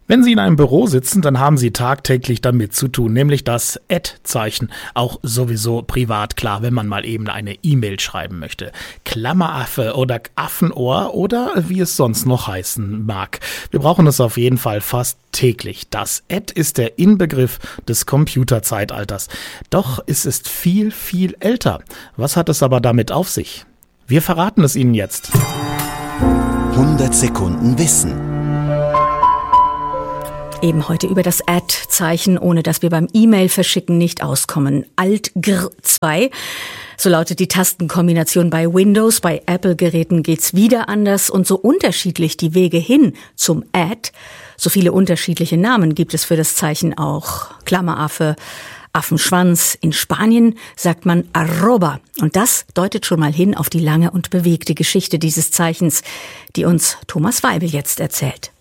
Wenn Sie in einem Büro sitzen, dann haben Sie tagtäglich damit zu tun, nämlich das @Zeichen. Auch sowieso privat klar, wenn man mal eben eine E-Mail schreiben möchte. Klammeraffe oder Affenohr oder wie es sonst noch heißen mag. Wir brauchen es auf jeden Fall fast täglich. Das ist der Inbegriff des Computerzeitalters. Doch es ist viel, viel älter. Was hat es aber damit auf sich? Wir verraten es Ihnen jetzt. 100 Sekunden Wissen. Eben heute über das @Zeichen, ohne dass wir beim E-Mail-Verschicken nicht auskommen. Alt-Gr2, so lautet die Tastenkombination bei Windows. Bei Apple-Geräten geht's wieder anders und so unterschiedlich die Wege hin zum so viele unterschiedliche Namen gibt es für das Zeichen auch. Klammeraffe, Affenschwanz. In Spanien sagt man arroba. Und das deutet schon mal hin auf die lange und bewegte Geschichte dieses Zeichens, die uns Thomas Weibel jetzt erzählt.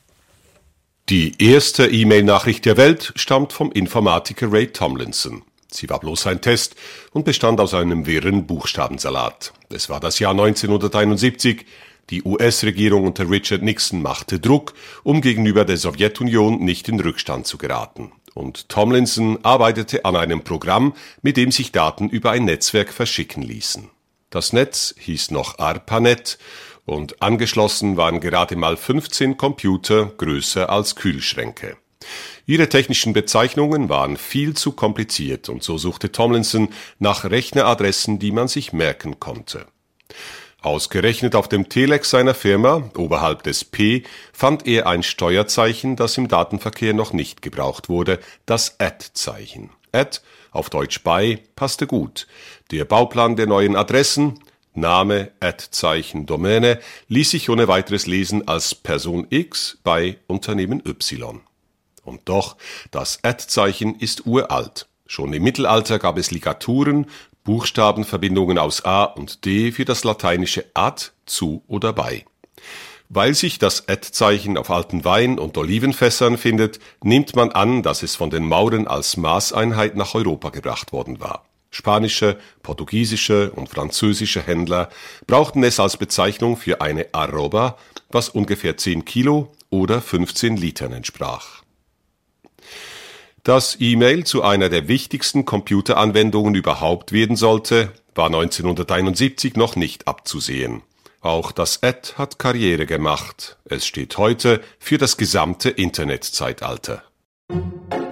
Die erste E-Mail-Nachricht der Welt stammt vom Informatiker Ray Tomlinson. Sie war bloß ein Test und bestand aus einem wirren Buchstabensalat. Es war das Jahr 1971. Die US-Regierung unter Richard Nixon machte Druck, um gegenüber der Sowjetunion nicht in Rückstand zu geraten. Und Tomlinson arbeitete an einem Programm, mit dem sich Daten über ein Netzwerk verschicken ließen. Das Netz hieß noch ARPANET und angeschlossen waren gerade mal 15 Computer größer als Kühlschränke. Ihre technischen Bezeichnungen waren viel zu kompliziert und so suchte Tomlinson nach Rechneradressen, die man sich merken konnte. Ausgerechnet auf dem Telex seiner Firma, oberhalb des P, fand er ein Steuerzeichen, das im Datenverkehr noch nicht gebraucht wurde, das @Zeichen. Auf Deutsch bei, passte gut. Der Bauplan der neuen Adressen, Name, @Zeichen, Domäne, ließ sich ohne weiteres lesen als Person X bei Unternehmen Y. Und doch, das @Zeichen ist uralt. Schon im Mittelalter gab es Ligaturen, Buchstabenverbindungen aus A und D für das lateinische ad, zu oder bei. Weil sich das @Zeichen auf alten Wein- und Olivenfässern findet, nimmt man an, dass es von den Maurern als Maßeinheit nach Europa gebracht worden war. Spanische, portugiesische und französische Händler brauchten es als Bezeichnung für eine Arroba, was ungefähr 10 Kilo oder 15 Litern entsprach. Dass E-Mail zu einer der wichtigsten Computeranwendungen überhaupt werden sollte, war 1971 noch nicht abzusehen. Auch das hat Karriere gemacht. Es steht heute für das gesamte Internetzeitalter.